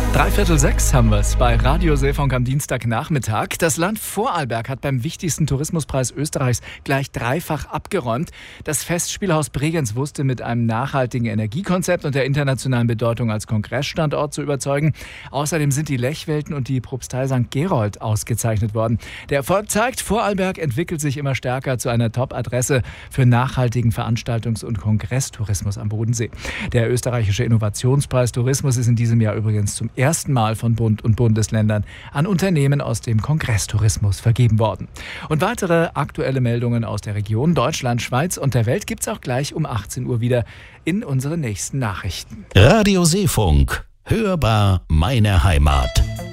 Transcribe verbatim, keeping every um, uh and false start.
Dreiviertel sechs haben wir es bei Radio Seefunk am Dienstagnachmittag. Das Land Vorarlberg hat beim wichtigsten Tourismuspreis Österreichs gleich dreifach abgeräumt. Das Festspielhaus Bregenz wusste mit einem nachhaltigen Energiekonzept und der internationalen Bedeutung als Kongressstandort zu überzeugen. Außerdem sind die Lechwelten und die Propstei Sankt Gerold ausgezeichnet worden. Der Erfolg zeigt, Vorarlberg entwickelt sich immer stärker zu einer Top-Adresse für nachhaltigen Veranstaltungs- und Kongresstourismus am Bodensee. Der österreichische Innovationspreis Tourismus ist in diesem Jahr übrigens zum ersten Mal von Bund und Bundesländern an Unternehmen aus dem Kongresstourismus vergeben worden. Und weitere aktuelle Meldungen aus der Region Deutschland, Schweiz und der Welt gibt's auch gleich um achtzehn Uhr wieder in unseren nächsten Nachrichten. Radio Seefunk. Hörbar meine Heimat.